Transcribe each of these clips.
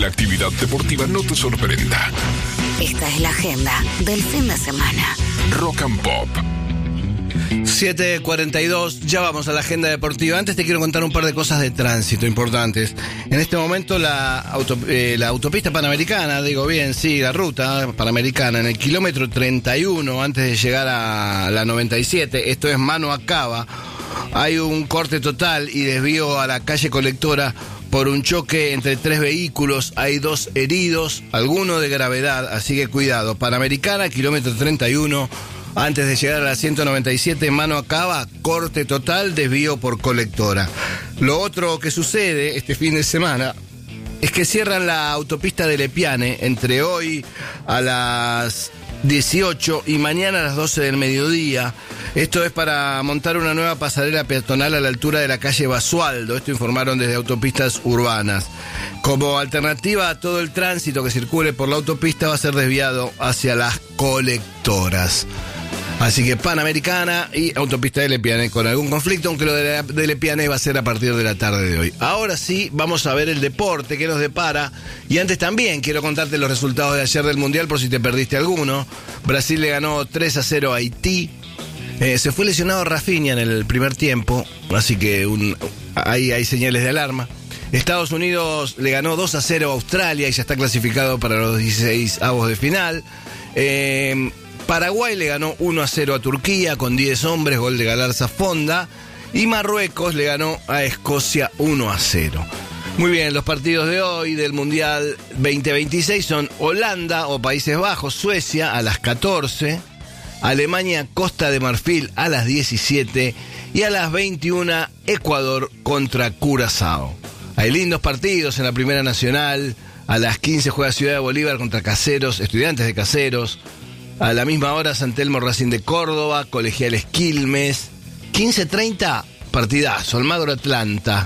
La actividad deportiva no te sorprenda. Esta es la agenda del fin de semana. Rock and Pop. 7:42, ya vamos a la agenda deportiva. Antes te quiero contar un par de cosas de tránsito importantes. En este momento la autopista Panamericana, digo bien, sí, la ruta Panamericana, en el kilómetro 31, antes de llegar a la 97, esto es mano a cava, hay un corte total y desvío a la calle Colectora por un choque entre 3 vehículos. Hay 2 heridos, alguno de gravedad, así que cuidado. Panamericana, kilómetro 31, antes de llegar a la 197, mano a cava, corte total, desvío por Colectora. Lo otro que sucede este fin de semana es que cierran la autopista de Lepiane entre hoy a las 18 y mañana a las 12 del mediodía. Esto es para montar una nueva pasarela peatonal a la altura de la calle Basualdo. Esto informaron desde Autopistas Urbanas. Como alternativa a todo el tránsito que circule por la autopista, va a ser desviado hacia las colectoras. Así que Panamericana y autopista de Lepiane con algún conflicto, aunque lo de Lepiane va a ser a partir de la tarde de hoy. Ahora sí, vamos a ver el deporte que nos depara. Y antes también quiero contarte los resultados de ayer del Mundial por si te perdiste alguno. Brasil le ganó 3-0 a Haití. Se fue lesionado Rafinha en el primer tiempo, así que ahí hay señales de alarma. Estados Unidos le ganó 2-0 a Australia y ya está clasificado para los 16avos de final. Paraguay le ganó 1-0 a Turquía con 10 hombres, gol de Galarza Fonda. Y Marruecos le ganó a Escocia 1-0. Muy bien, los partidos de hoy del Mundial 2026 son Holanda o Países Bajos, Suecia a las 14, Alemania, Costa de Marfil a las 17 y a las 21 Ecuador contra Curazao. Hay lindos partidos en la Primera Nacional. A las 15 juega Ciudad de Bolívar contra Caseros, Estudiantes de Caseros. A la misma hora San Telmo Racing de Córdoba, Colegiales Quilmes. 15:30 partidazo, Almagro Atlanta.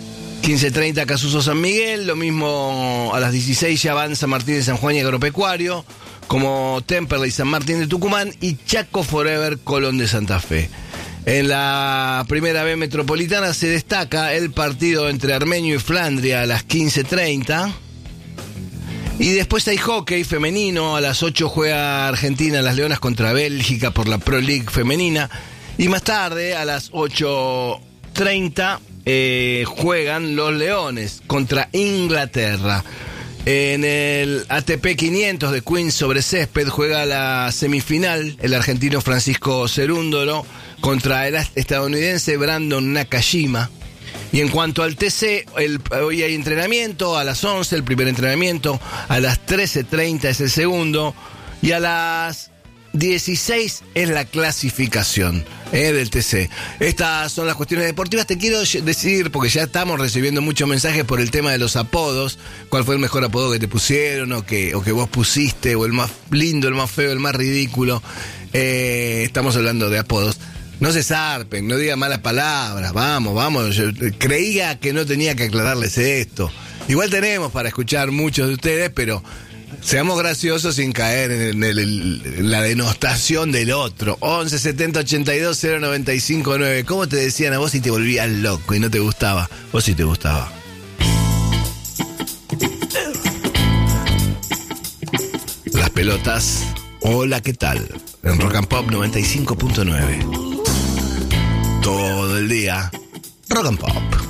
15:30 Casuso San Miguel. Lo mismo a las 16 ya van San Martín de San Juan y Agropecuario, como Temperley San Martín de Tucumán y Chaco Forever Colón de Santa Fe. En la Primera B Metropolitana se destaca el partido entre Armenio y Flandria a las 15:30. Y después hay hockey femenino. A las 8 juega Argentina Las Leonas contra Bélgica por la Pro League femenina. Y más tarde, a las 8:30, juegan los Leones contra Inglaterra. En el ATP 500 de Queens sobre césped juega la semifinal el argentino Francisco Cerúndolo contra el estadounidense Brandon Nakajima. Y en cuanto al TC, hoy hay entrenamiento a las 11, el primer entrenamiento, a las 13:30 es el segundo, y a las 16 es la clasificación del TC. Estas son las cuestiones deportivas. Te quiero decir, porque ya estamos recibiendo muchos mensajes por el tema de los apodos, cuál fue el mejor apodo que te pusieron o que vos pusiste, o el más lindo, el más feo, el más ridículo. Estamos hablando de apodos. No se zarpen, no digan malas palabras, vamos, yo creía que no tenía que aclararles esto. Igual tenemos para escuchar muchos de ustedes, pero seamos graciosos sin caer en la denostación del otro. 11 70 82 095 9. ¿Cómo te decían a vos si te volvías loco y no te gustaba? Vos sí te gustaba. Las pelotas. Hola, ¿qué tal? En Rock and Pop 95.9. Todo el día, Rock and Pop.